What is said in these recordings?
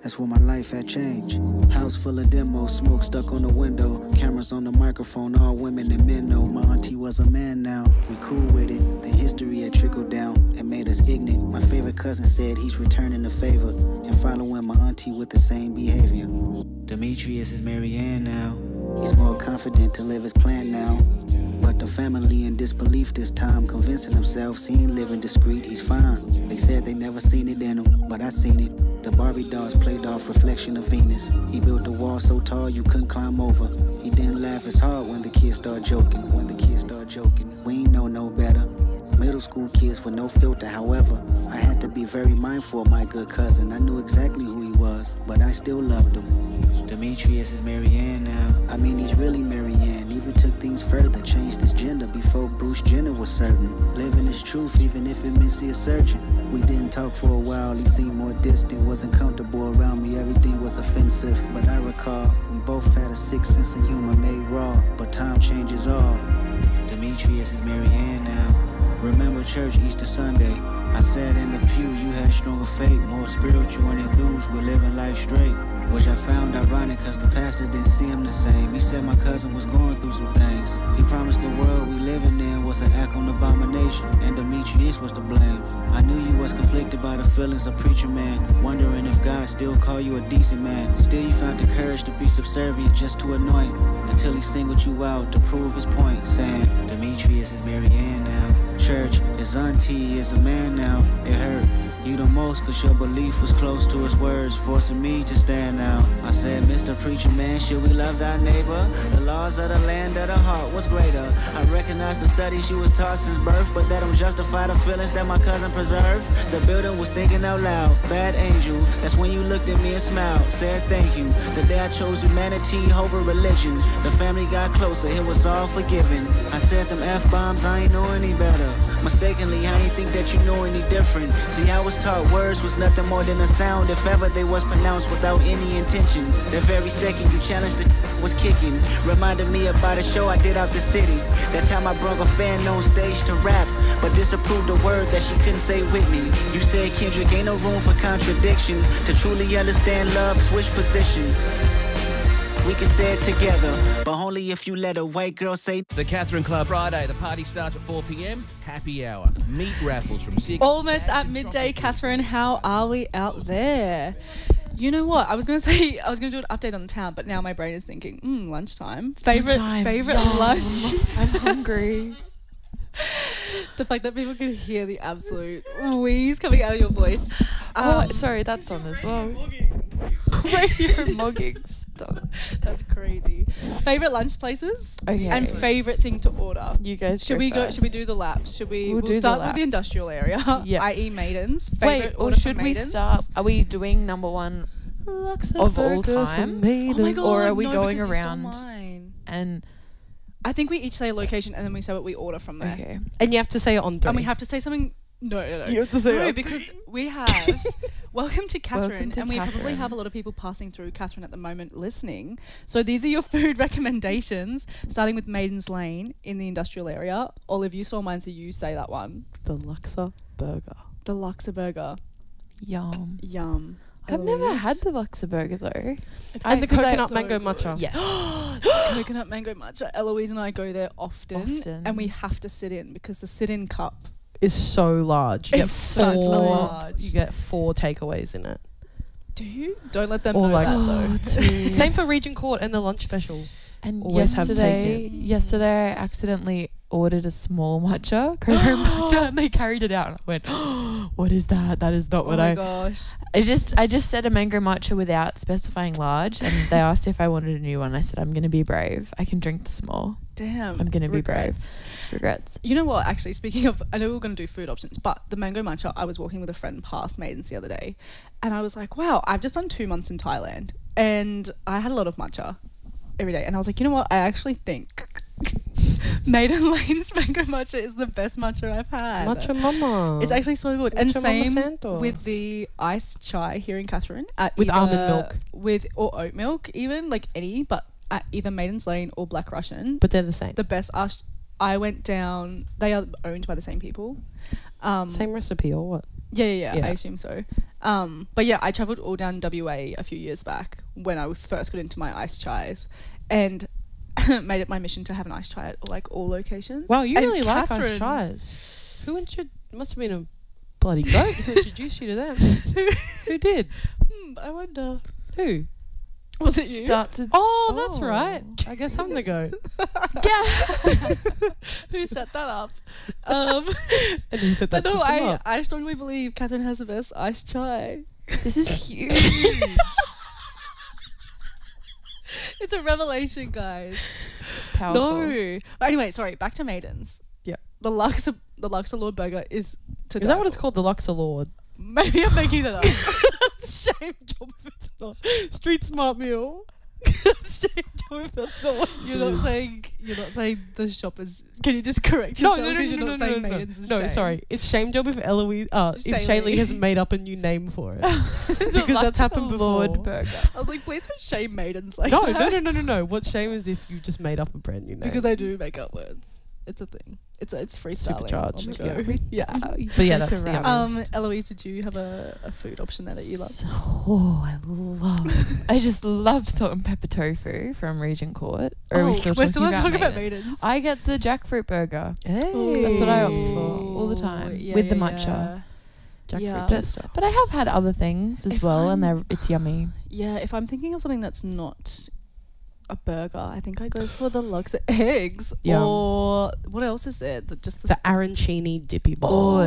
That's when my life had changed. House full of demos, smoke stuck on the window. Cameras on the microphone, all women and men know. My auntie was a man now, we cool with it. The history had trickled down and made us ignorant. My favorite cousin said he's returning the favor and following my auntie with the same behavior. Demetrius is Marianne now. He's more confident to live his plan now. But the family in disbelief this time, convincing themselves he ain't living discreet, he's fine. They said they never seen it in him, but I seen it. The Barbie dolls played off reflection of Venus. He built the wall so tall you couldn't climb over. He didn't laugh as hard when the kids start joking. We ain't know no better. Middle school kids with no filter, however. I had to be very mindful of my good cousin. I knew exactly who he was, but I still loved him. Demetrius is Marianne now. I mean, he's really Marianne. Even took things further, changed his gender before Bruce Jenner was certain. Living his truth, even if it meant see a surgeon. We didn't talk for a while, he seemed more distant. Wasn't comfortable around me, everything was offensive. But I recall, we both had a sick sense of humor made raw. But time changes all. Demetrius is Marianne now. Remember church Easter Sunday. I sat in the pew, you had stronger faith, more spiritual and enthused with living life straight. Which I found ironic cause the pastor didn't see him the same. He said my cousin was going through some things. He promised the world we living in was an act on abomination, and Demetrius was to blame. I knew you was conflicted by the feelings of preacher man, wondering if God still call you a decent man. Still you found the courage to be subservient just to anoint, until he singled you out to prove his point, saying Demetrius is Marianne now. Church, his auntie is a man now. It hurt you the most cause your belief was close to his words, forcing me to stand out. I said, Mr. Preacher Man, should we love thy neighbor? The laws of the land of the heart was greater. I recognize the studies you was taught since birth, but that don't justify the feelings that my cousin preserved. The building was thinking out loud, bad angel. That's when you looked at me and smiled, said thank you. The day I chose humanity over religion, the family got closer, it was all forgiven. I said them F-bombs, I ain't know any better. Mistakenly, I ain't think that you know any different. See, I was taught words was nothing more than a sound, if ever they was pronounced without any intentions. The very second you challenged the was kicking, reminded me about a show I did out the city. That time I brought a fan on stage to rap, but disapproved a word that she couldn't say with me. You said, Kendrick, ain't no room for contradiction. To truly understand love, switch position. We can say it together, but only if you let a white girl say. The Catherine Club Friday. The party starts at 4 p.m. Happy hour. Meat raffles from 6. Almost at midday, Catherine. How are we out there? You know what? I was going to say I was going to do an update on the town, but now my brain is thinking, lunchtime. Favorite lunch. I'm hungry. The fact that people can hear the absolute wheeze coming out of your voice. Sorry, that's on as well. Radio mogging stuff. That's crazy. Favorite lunch places? Okay. And favorite thing to order. You guys Should we do the laps? We'll start with the industrial area, i.e. Maidens. Wait, or should we start? Are we doing number one of all time? Oh my God, or are we no, going because you stole around mine. and I think we each say a location and then we say what we order from there. okay. And you have to say it on 3. And we have to say something. No. You have to say no, it. because we have welcome to Catherine, Welcome to and we probably Catherine. have a lot of people passing through Catherine at the moment listening. So these are your food recommendations, starting with Maiden's Lane in the industrial area. Olive, you saw mine, so you say that one. The Luxor Burger. The Luxor Burger. Yum. Yum. I've never Eloise? had the Luxor burger though. And the coconut so mango good. matcha. Yeah. Coconut mango matcha. Eloise and I go there often, and we have to sit in because the sit-in cup Is so large. You It's such a large. You get 4 takeaways in it. Do you? Don't let them Or know like- that though. Same for Regent Court and the lunch special. And Always have yesterday I accidentally ordered a small matcha, coconut matcha, and they carried it out. And I went, oh, what is that? That is not what Oh my gosh. I just said a mango matcha without specifying large, and they asked if I wanted a new one. I said, I'm going to be brave. I can drink the small. Damn. I'm going to be Regrets. brave. Regrets. You know what, actually, speaking of, I know we were going to do food options, but the mango matcha, I was walking with a friend past Maidens the other day, and I was like, wow, I've just done 2 months in Thailand, and I had a lot of matcha every day, and I was like, you know what, I actually think Maiden Lane's mango matcha is the best matcha I've had. Matcha Mama. It's actually so good. Matcha And Mama same Santos. with the iced chai here in Catherine. With almond milk. Or oat milk even, like any, but at either Maiden's Lane or Black Russian. But they're the same. The best, I went down, they are owned by the same people. Same recipe or what? Yeah, Yeah. I assume so. But yeah, I travelled all down WA a few years back when I first got into my iced chais, and made it my mission to have an iced chai at like all locations. Wow, you And really like Catherine- iced chais. Who must have been a bloody goat who introduced you to them. Who did? I wonder. Who? Was it you? Starts with Oh, that's right. I guess I'm the goat. Who set that up? And who said that? But no, system up? I strongly believe Catherine has the best iced chai. this is huge. It's a revelation, guys. Powerful. No. But anyway, sorry, back to Maidens. Yeah. The Luxor Lord burger is to Is that what it's called? The Luxor Lord. Maybe I'm making that up. Shame job if it's not. Street smart meal. Shame job if that's not what You're not saying the shop is. Can you just correct yourself? No, because you're not saying Maidens is No, shame. sorry. It's shame job if Eloise, if Shaylee. Shaylee hasn't made up a new name for it. Because that's happened before. Lord burger. I was like, please don't shame Maidens like No, that. no. What shame is if you just made up a brand new name. Because I do make up words. It's a thing. It's freestyling. Supercharged, On the go. Yeah. But yeah, that's Like a the rap. honest. Eloise, did you have a food option there that you love? Oh, I just love salt and pepper tofu from Regent Court. Or are we still we're still not talking talking about Maidens? Maidens. I get the jackfruit burger. Hey. That's what I opt for all the time with the matcha. Jackfruit Yeah. toaster. But I have had other things as If well, and I'm- it's yummy. Yeah, if I'm thinking of something that's not a burger, I think I go for the Luxor eggs. Yum. Or what else is there? Just The arancini dippy ball.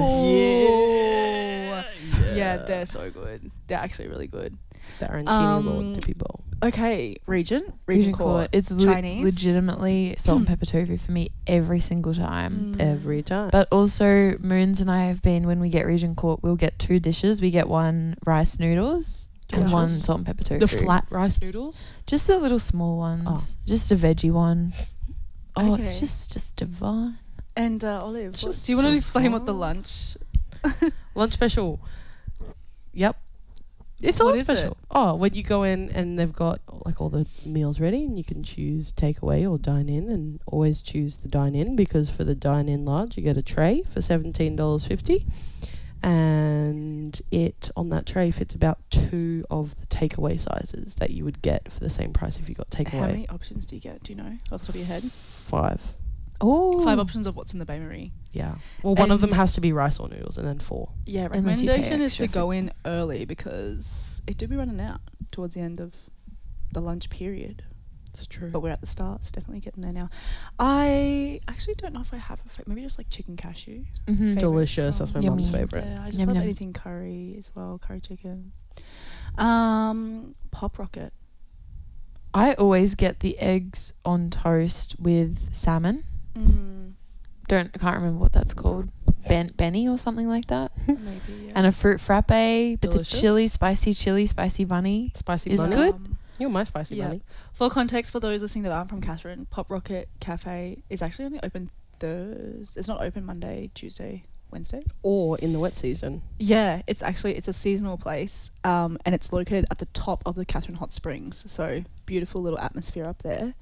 Oh, yeah, they're so good. They're actually really good. The arancini Lord Um, dippy bowl. Okay, Regent Regent Court. Court. It's Chinese. legitimately salt and pepper tofu for me every single time. Every time. But also, Moons and I have been, when we get Regent Court, we'll get 2 dishes. We get one rice noodles and Delicious. one salt and pepper tofu. the flat rice noodles. Just the little small ones. Just a veggie one. Oh, Okay. it's just divine. And Olive, It's what- just do you want to so explain what the fun. lunch? Lunch special. Yep. It's a What lunch is it? special. Oh, when you go in and they've got like all the meals ready and you can choose takeaway or dine in, and always choose the dine in, because for the dine in large you get a tray for $17.50, and it on that tray fits about 2 of the takeaway sizes that you would get for the same price if you got How takeaway. many options do you get? Do you know off the top of your head? 5. Oh, 5 options of what's in the Bain Marie. Yeah. Well, one of them And- has to be rice or noodles, and then 4. Yeah, Unless you pay recommendation is to extra go for- in early because it do be running out towards the end of the lunch period. It's true. But we're at the start, so definitely getting there now. I actually don't know if I have a favorite. Maybe just like chicken cashew. Mhm. Favorite Delicious. from- That's my Yummy. mum's favorite. Yeah, I just Yum love yums. anything curry as well, curry chicken. Pop Rocket. I always get the eggs on toast with salmon. I can't remember what that's called. Benny or something like that. Maybe. Yeah. And a fruit frappe, but Delicious. the spicy bunny. Spicy Is bunny. good. You're my spicy Yeah. bunny. For context, for those listening that aren't from Catherine, Pop Rocket Cafe is actually only open Thursday. It's not open Monday, Tuesday, Wednesday. Or in the wet season. Yeah, it's a seasonal place, and it's located at the top of the Catherine Hot Springs. So beautiful little atmosphere up there.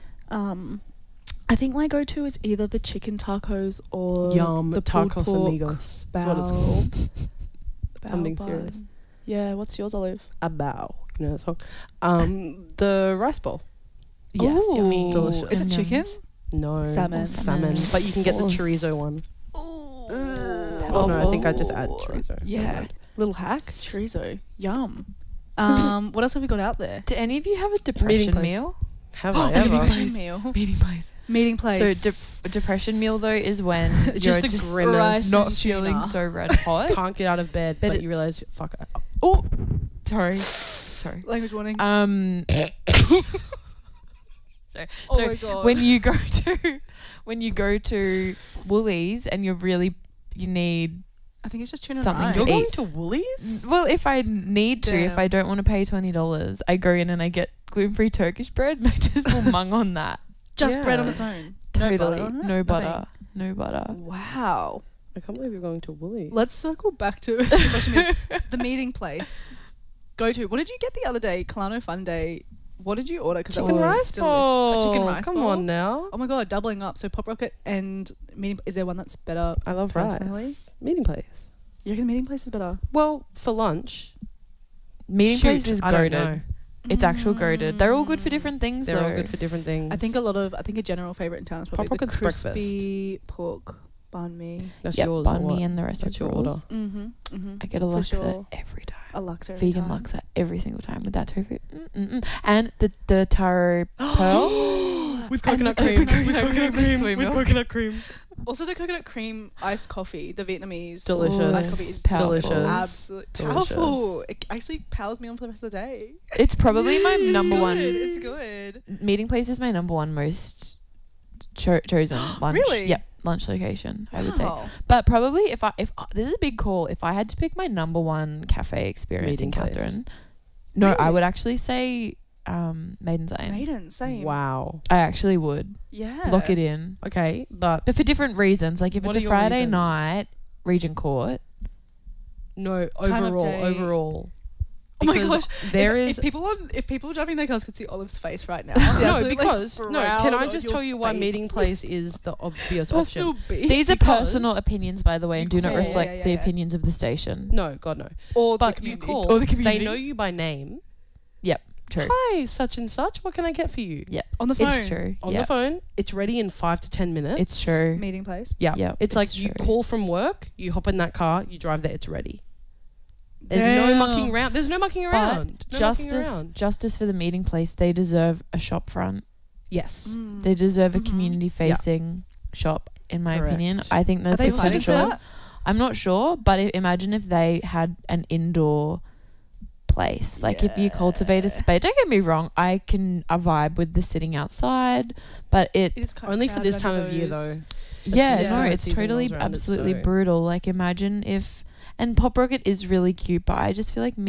I think my go-to is either the chicken tacos or Yum. the pulled Tacos pork amigos. That's what it's bao- called. bao I'm being bun. serious. Yeah, what's yours, Olive? A bow. You know that song? The rice bowl. Yes, Ooh. yummy. Delicious. Is it Yum chicken? yums. No. Salmon. Salmon. But you can get the Of chorizo one. Ooh. Oh no, I think I just add chorizo. Never Yeah, mind. little hack chorizo. Yum. What else have we got out there? Do any of you have a depression place. meal? Have I A ever? depression meal. Meeting place. Meeting place. So depression meal though is when It's you're just the just grimace. Rice not and feeling tuna. so red hot. Can't get out of bed, But but you it's- realise, fuck. Oh, sorry. Language warning. Sorry. Oh so my God. when you go to Woolies and you need I think it's just tuna something and to You're rice. going eat. to Woolies? well, if I need to, if Damn. I don't want to pay $20, I go in and I get gluten-free Turkish bread and I just will mung on that. Just bread on Yeah. its own. Totally. No butter. on it? No butter. Nothing. No butter. Wow. I can't believe you're going to Woolies. Let's circle back to the question is, the meeting place. Go to. What did you get the other day? Kalano Fun Day. What did you order? Because Chicken rice still bowl. a chicken rice Come bowl. on now. Oh my God, doubling up. So Pop Rocket and meeting. Is there one that's better? I love personally? rice. Meeting place. You reckon meeting place is better? Well, for lunch, Meeting shoot, place is I don't goated. know. It's actual goated. They're all good for different things They're though. all good for different things. I think a general favorite in town is probably Pop the Rocket's breakfast. crispy pork banh mi. That's Yep, yours. or banh what? mi and the rest That's of your rolls. order. Mm-hmm. Mm-hmm. I get a For laksa sure. every time. A laksa every Vegan time. laksa every single time with that tofu. And the taro pearl. With coconut cream. With coconut cream. With coconut cream. Also, the coconut cream iced coffee, the Vietnamese Delicious. iced coffee is Powerful. Delicious. absolutely Delicious. powerful. It actually powers me on for the rest of the day. It's probably my number one. It's good. Meeting place is my number one most chosen lunch. Really? Yep, lunch location. I would say. Wow. But probably if this is a big call. If I had to pick my number one cafe experience Meeting in place. Catherine, no, I Really? would actually say Maiden's Lane. Maiden, same. Wow. I actually would Yeah. lock it in, Okay, but but for different reasons. Like if What it's are a your Friday reasons? night, Regent Court. no, Time of overall, day. overall. Oh my Because gosh! there if is people driving their cars could see Olive's face right now. no, because no. Can I just your tell you why face. meeting place is the obvious Personal option? beef. These are Because personal opinions, by the way, and do not call- reflect the yeah. opinions of the station. No, God no. or But the you community. call. Or the community. They know you by name. True. Hi, such and such. What can I get for you? on the phone. It's true. On Yeah. the phone, it's ready in 5 to 10 minutes. It's true. Meeting place. Yeah. Yeah, It's like it's you true. call from work, you hop in that car, you drive there, it's ready. There's no Damn. mucking around. There's no mucking But around. No mucking justice, around. justice for the meeting place. They deserve a shop front. Yes. Mm. They deserve a Mhm. community-facing shop, in my Correct. opinion. I think Are there's they fighting for potential. that? I'm not sure, but imagine if they had an indoor place. Like if you cultivate a Yeah. space. Don't get me wrong, I can vibe with the sitting outside, but It is kind Only for crowded this time under of year, those- though. yeah, Yeah. no, When it's season totally rolls around, it's absolutely so- brutal. Like imagine if, and Pop Rocket is really cute, but I just feel like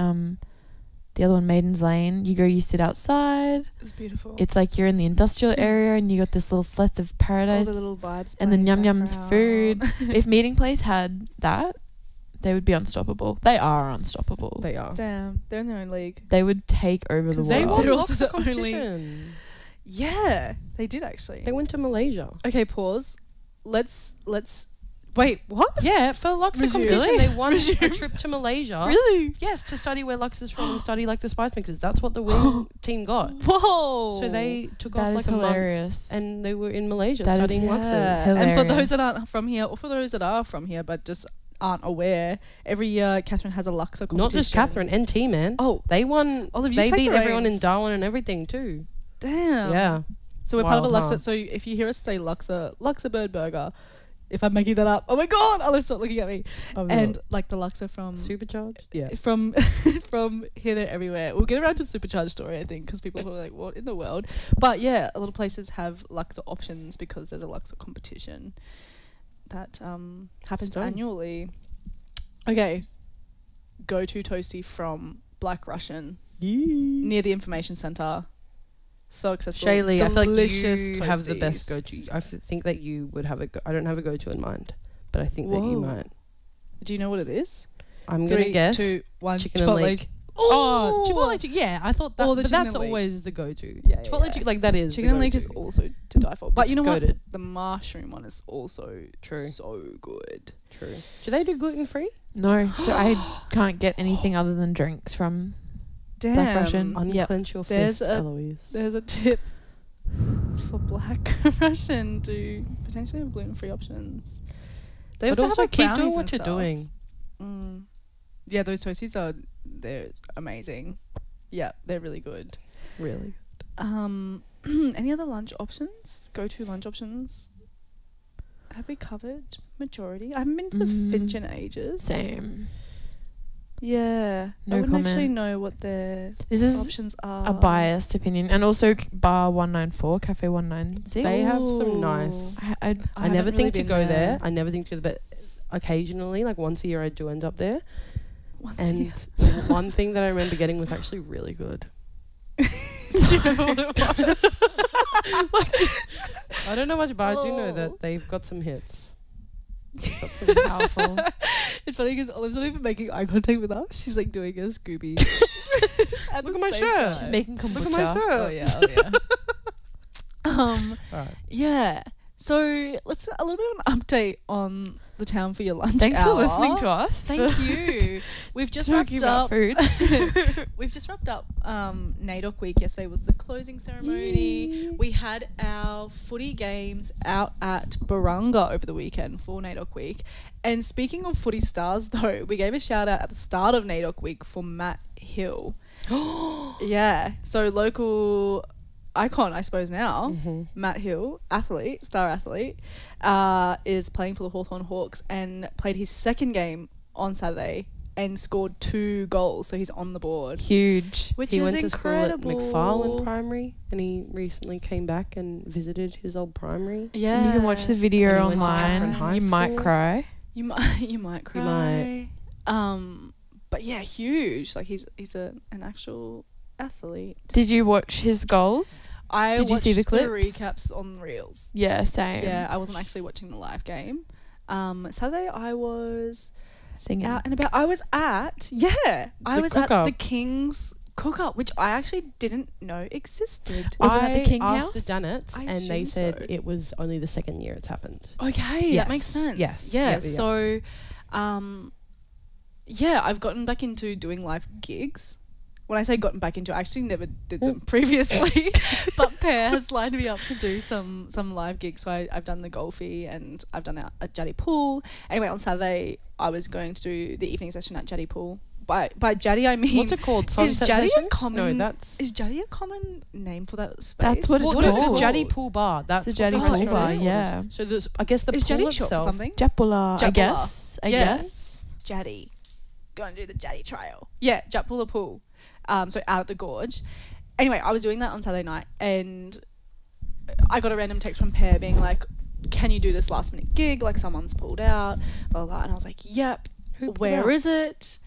the other one, Maiden's Lane, you sit outside. It's beautiful. It's like you're in the industrial area and you got this little slice of all paradise the little vibes. and then playing Yum Yum's food. background. If Meeting Place had that, they would be unstoppable. They are unstoppable. They are. Damn, they're in their own league. They would take over the 'Cause They Wow. world. won They're lots also of the only- competition. Yeah, they did actually. They went to Malaysia. Okay, pause. Let's wait. What? Yeah, for Luxor Resume. competition, Really? they won a Resume. trip to Malaysia. Really? Yes, to study where Lux is from and study like the spice mixes. That's what the wing team got. Whoa. So they took That off is like a hilarious. month and they were in Malaysia That is studying Luxes. hilarious. And for those that aren't from here, or for those that are from here but just aren't aware, every year Catherine has a Luxor competition. Not just Catherine, NT, man. Oh, They won. Olive, you They take beat the everyone in reins. Darwin and everything too. damn. Yeah. So we're part of a Wild, Luxor. huh? So if you hear us say Luxor Bird Burger, if I'm making that up, oh my god, Olive, stop looking at me. And like the Luxor from Supercharged? Yeah. from from Here, There, Everywhere. We'll get around to the Supercharged story, I think, because people are like, what in the world? But yeah, a lot of places have Luxor options because there's a Luxor competition that happens Stunning. annually. Okay, go to Toasty from Black Russian near the information centre. So accessible. Shaylee, I feel like Delicious you have the best toasties. go-to. I think that you would have I don't have a go-to in mind, but I think that you Whoa. might. Do you know what it is? I'm going to 3, guess 2, 1. chicken and Chipotle. leek. Oh, Chipotle. Yeah, I thought that, Oh, the but chicken that's and leek. always the go-to. Yeah, yeah, Chipotle, yeah. like that is Chicken the and leek is go-to. also to die for. But It's you know goated. what? The mushroom one is also True. so good. True. Do they do gluten-free? No, so I can't get anything other than drinks from Damn. Black Russian. Yep. Unclench your There's fist, a- Eloise. There's a tip for Black Russian to potentially have gluten-free options. They But also, also have like keep brownies doing and what you're stuff. doing. Mm. Yeah, those toasties they're amazing. Yeah, they're really good. Really. Any other lunch options? Go-to lunch options? Have we covered majority? I haven't been to the Finch in ages. Same. Yeah. No I wouldn't actually comment. know what their This is options are. a biased opinion, and also Bar 194, Cafe 196. They have some nice. I I never haven't think really to been go there. I never think to go there, but occasionally, like once a year, I do end up there. Once a year. And one thing that I remember getting was actually really good. Do you remember what it was? I don't know much, but I do know Oh. that they've got some hits. powerful. It's funny because Olive's not even making eye contact with us. She's like doing a Scooby. Look at my shirt. She's making kombucha. Look at my shirt. Oh yeah, oh yeah. Alright. Yeah. So let's a little bit of an update on the town for your lunch Thanks hour. for listening to us. Thank you. We've just wrapped Talking about up food. We've just wrapped up NAIDOC week. Yesterday was the closing ceremony. Yay. We had our footy games out at Barunga over the weekend for NAIDOC week. And speaking of footy stars, though, we gave a shout out at the start of NAIDOC week for Matt Hill. Yeah. So local icon, I suppose now, Matt Hill, athlete, star athlete, is playing for the Hawthorn Hawks and played his second game on Saturday and scored 2 goals. So he's on the board, Huge. which He is went incredible. to school at McFarlane Primary, and he recently came back and visited his old primary. Yeah, You can watch the And video he went to Catherine online. High You might School. cry. You might cry. But yeah, huge. Like he's an actual athlete. Did you watch his goals? I Did you watched see the clips? recaps on Reels. Yeah, same. Yeah, I wasn't actually watching the live game. Saturday I was Singing. out and about. I was at the cook-up. the King's Cook-Up, which I actually didn't know existed. Was it at the King asked House? the Dunnets, I and they assume said so. it was only the second year it's happened. Okay, Yes. that makes sense. Yes. Yeah. Yeah. So, I've gotten back into doing live gigs. When I say gotten back into, I actually never did them previously, but Pear has lined me up to do some live gigs. So I've done the Golfy and I've done it at Jaddy Pool. Anyway, on Saturday I was going to do the evening session at Jaddy Pool. By Jaddy I mean, What's it called? is Sunset Jaddy a Sessions? common? No, that's... Is Jaddy a common name for that space? That's what it's What is it? called. Jaddy Pool Bar. That's the what Jaddy the Pool restaurant Bar, is. yeah. So there's, I guess the Is pool Jaddy short itself... for something? Japula, I Japula. guess. I guess. Jaddy. Go and do the Jaddy Trail. Yeah, Japula Pool. So out at the gorge. Anyway, I was doing that on Saturday night and I got a random text from Pear being like, can you do this last minute gig? Like someone's pulled out, blah, blah, blah. And I was like, yep. Who pulled Where out? is it?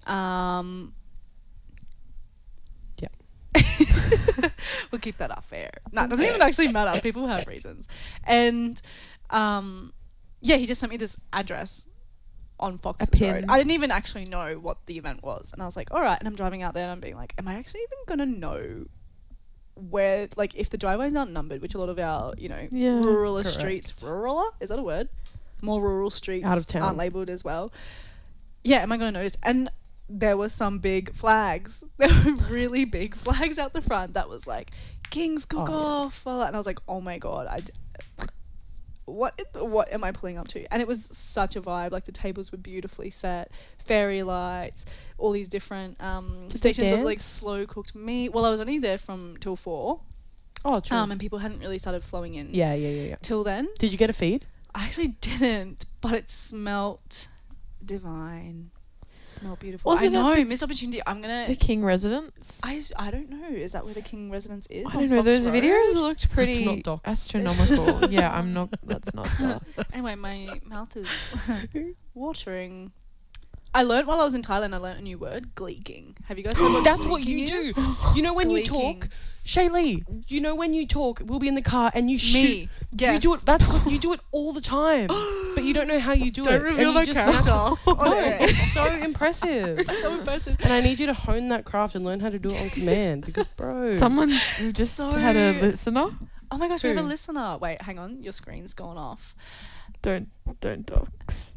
We'll keep that off air. No, it doesn't even actually matter. People have reasons. And he just sent me this address on Fox's pin. Road. I didn't even actually know what the event was. And I was like, all right. And I'm driving out there and I'm being like, am I actually even going to know where, like, if the driveway's not numbered, which a lot of our, Yeah. rural Correct. streets, rural? Is that a word? More rural streets Out of town. aren't labelled as well. Yeah, am I going to notice? And there were some big flags. There were really big flags out the front that was like, King's Cook-Off. And I was like, oh my God, what am I pulling up to? And it was such a vibe. Like the tables were beautifully set, fairy lights, all these different they stations of like dance? slow cooked meat. Well, I was only there from till 4, Oh, true. and people hadn't really started flowing in yeah. till then. Did you get a feed? I actually didn't, but it smelt divine. Smelled beautiful. Wasn't I it know, the- missed opportunity. I'm gonna. The King residence. I don't know. Is that where the King residence is? I on don't know. Fox Those Road? videos looked pretty not docs. astronomical. Yeah, I'm not. That's not. Anyway, my mouth is watering. I learned while I was in Thailand. I learned a new word, gleeking. Have you guys heard what That's what gleeking you do. is? You know when you Gleeking. talk, Shaylee, you know when you talk, we'll be in the car and you shoot. Me. Yes. You do it. That's what you do it all the time, but you don't know how you do it. Don't reveal and my you just character. No, Oh, yeah. it's so impressive. So impressive. And I need you to hone that craft and learn how to do it on command because, bro. We've just So- had a listener. Oh my gosh, we have a Who? listener. Wait, hang on. Your screen's gone off. Don't dox.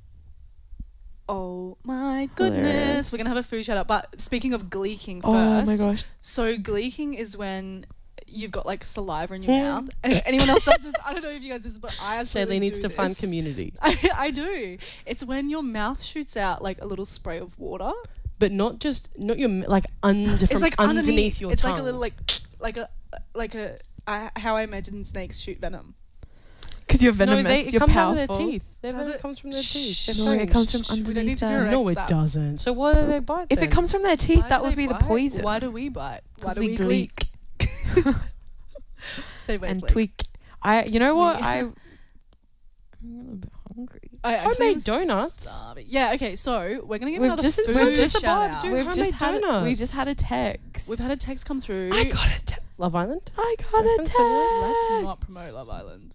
Oh my goodness. Hilarious. We're going to have a food shout out. But speaking of gleeking first. Oh my gosh. So gleeking is when you've got like saliva in your mouth. And if anyone else does this, I don't know if you guys do this, but I absolutely Shaylee needs do to find this. community, I do. It's when your mouth shoots out like a little spray of water. but not your like It's like underneath your it's tongue. like a little like a how I imagine snakes shoot venom. Because you're venomous. No, it you're comes powerful. out of their teeth. Their Does venom it? comes from their teeth. Shh. They're No, it French. comes from Shh, we don't underneath need to there. correct No, it that. doesn't. So why do they bite? If then? it comes from their teeth, Why that do would they be the bite? poison. Why do we bite? Why 'Cause do we we gleek. Say wait, and please. tweak. You know what? We- I'm a little bit hungry. I actually Homemade am donuts. starving. Yeah. Okay. So we're gonna give We've another just- food we've just shout survived, out. dude. We've homemade just had donuts. we've just had a text. We've had a text come through. I got it. Love Island. I got a Reference to that? Let's text. not promote Love Island.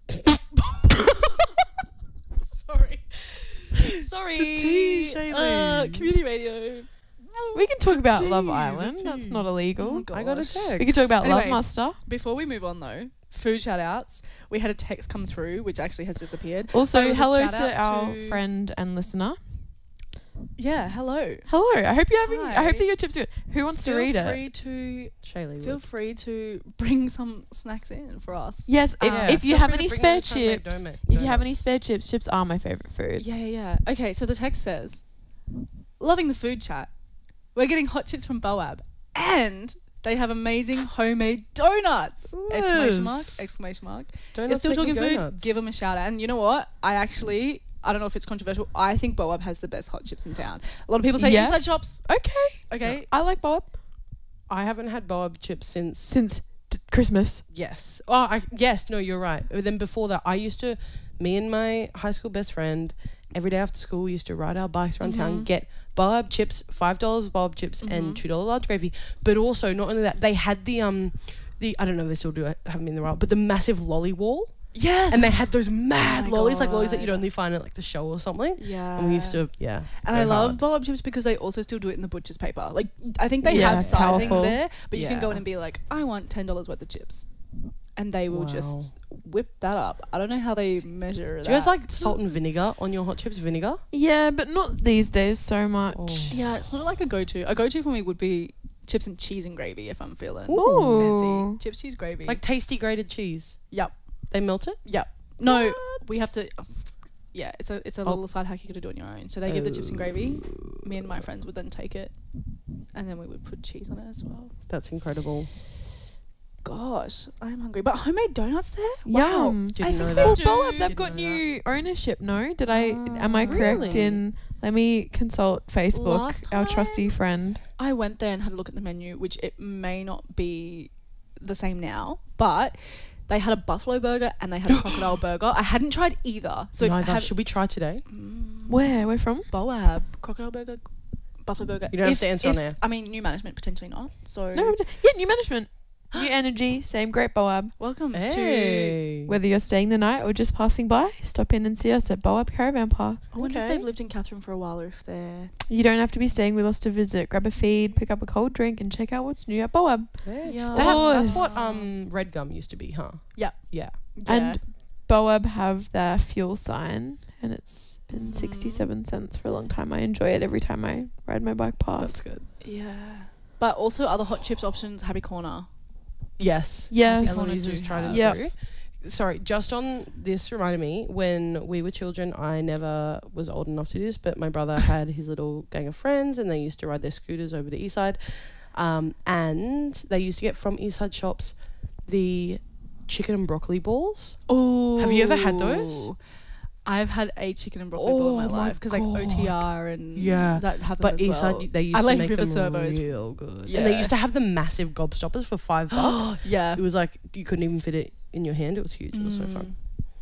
Sorry. The tea, Shaylee. Community radio. We can talk about tea, Love the Island. tea. That's not Oh illegal. my I got a gosh. text. We can talk about Anyway. Love Master. Before we move on though, food shout outs. We had a text come through, which actually has disappeared. Also, But it was a hello shout to out our to- friend and listener. Yeah, hello. Hello. I hope you're having. I hope Hi. that your tips are good. Who wants to read it? Shaylee Feel would. free to bring some snacks in for us. Yes. If you Feel have free to any bring spare those homemade chips, donut- if you have any donuts. spare chips, chips are my favorite food. Yeah. Okay, so the text says, loving the food chat. We're getting hot chips from Boab. And they have amazing homemade donuts! Exclamation mark, exclamation mark. Donuts It's still make me talking go food. nuts. Give them a shout out. And you know what? I don't know if it's controversial. I think Boab has the best hot chips in town. A lot of people say Yeah? Eastside Shops. Okay. Okay. I like Bob I haven't had Boab chips since since Christmas. yes. Yes. No, you're right. But then before that, me and my high school best friend, every day after school, we used to ride our bikes around town, get Boab chips, $5 Boab chips, and $2 large gravy. But also, not only that, they had the I don't know if they still do it, haven't been in a while, but the massive lolly wall. Yes. And they had those mad Oh my lollies, like lollies that God. you'd only find at like the show or something. Yeah. And we used to, And go I love hard. Boab chips because they also still do it in the butcher's paper. Like, I think they Yeah, have sizing powerful. there, but you can go Yeah. in and be like, I want $10 worth of chips. And they will Wow. just whip that up. I don't know how they measure that. Do you guys like salt and vinegar on your hot chips? Vinegar? Yeah, but not these days so much. Oh. Yeah, it's not like a go-to. A go-to for me would be chips and cheese and gravy if I'm feeling Ooh. fancy. Chips, cheese, gravy. Like tasty grated cheese. Yep. They melt it? Yep. No, What? we have to... Yeah, it's a little side hack you got to do on your own. So they give the chips and gravy. Me and my friends would then take it, and then we would put cheese on it as well. That's incredible. Gosh, I'm hungry. But homemade donuts there? Wow. Yum. Didn't I know think that. Well, do. Boab, they've Didn't got know new ownership. No, did I? Am I correct Really? in? Let me consult Facebook. Last Our time- trusty friend. I went there and had a look at the menu, which it may not be the same now, but they had a buffalo burger and they had a crocodile burger. I hadn't tried either. So Neither. have Should we try today? Where from? Boab, crocodile burger, buffalo burger. You don't have to answer on air. I mean, new management, potentially not. So No, yeah, new management, new energy, same great Boab. welcome to... Hey. Whether you're staying the night or just passing by, stop in and see us at Boab Caravan Park. I wonder if Okay. they've lived in Catherine for a while or if they're... You don't have to be staying with us to visit. Grab a feed, pick up a cold drink, and check out what's new at Boab. Yeah. That's what Yes. Red Gum used to be, huh? Yeah. Yeah. And Boab have their fuel sign, and it's been 67 cents for a long time. I enjoy it every time I ride my bike past. That's good. Yeah. But also other hot chips options, Happy Corner. Yes. Yes. Eloise do has tried it have. Yep. too. Sorry, just on this reminded me, when we were children, I never was old enough to do this, but my brother had his little gang of friends and they used to ride their scooters over to Eastside. And they used to get from Eastside shops the chicken and broccoli balls. Oh. Have you ever had those? I've had a chicken and broccoli ball in Oh my my life because like God. OTR and Yeah, that happened But as Eastside, well. they used I to like make River them Servos. real good. Yeah. And they used to have the massive gobstoppers for $5. Yeah. It was like you couldn't even fit it in your hand. It was huge. It was so fun.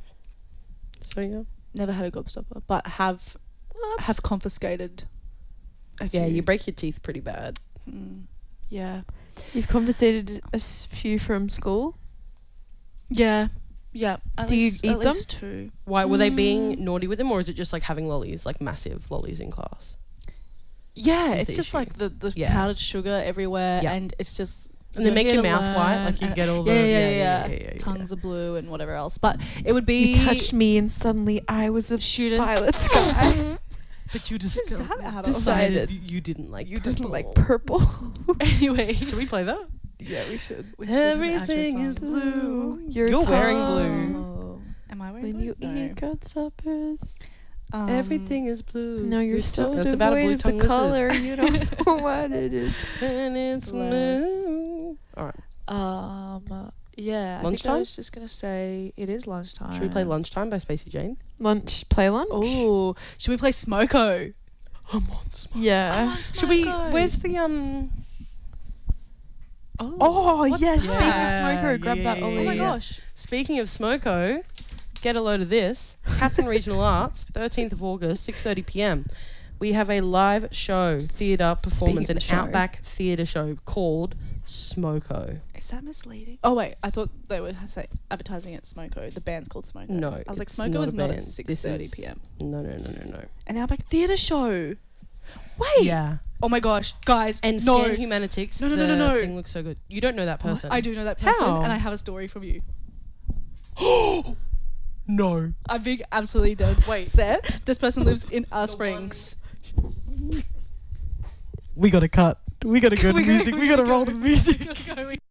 So yeah. Never had a gobstopper, but have confiscated. A Yeah, few. you break your teeth pretty bad. Yeah. You've confiscated a few from school. Yeah. Yeah. At Do you least, eat at them? least two. Why were they being naughty with them, or is it just like having lollies, like massive lollies in class? Yeah, Is it's the just issue. like the Yeah. powdered sugar everywhere, Yeah. and it's just. And they you're make here your to mouth white, learn, like you and- get all the yeah. Tongues are blue and whatever else, but it would be. You touched me, and suddenly I was a students. violet sky. But you just Is that out of- decided you didn't like. You just like purple. purple. Anyway, Should we play that? Yeah, we should. we should have an outro Everything is song. blue. You're wearing tongue. blue. Oh. Am I wearing When blue? you eat grasshoppers. Everything is blue. No, you're so That's about a devoid blue of tongue. the color. You don't know what it is. And it's Bless. blue. All right. Yeah. I think I Lunchtime? was just gonna say it is lunchtime. Should we play Lunchtime by Spacey Jane? Play lunch? Oh, should we play Smoko? I'm on smoke. Yeah. Should we? Where's the Oh, What's yes. that? Speaking Yeah, of Smoko, grab that yeah, Ollie. Oh my yeah. gosh. Speaking of Smoko, get a load of this. Catherine Regional Arts, 13th of August, 6:30 p.m. We have a live show, theatre performance, Speaking an of show. Outback theatre show called Smoko. Is that misleading? Oh wait, I thought they were advertising it Smoko. The band's called Smoko. No, I was like, it's Smoko not is a not at band. This 6:30 is- p.m. No. An Outback theatre show. Wait. Yeah. Oh my gosh, guys. And no. Scan Humanitics. No. The thing looks so good. You don't know that person. I do know that person, How? and I have a story from you. No. I'm being absolutely dead. Wait. Seth, this person lives in Springs. We gotta cut. We gotta go to music. We gotta roll to the music. We gotta go.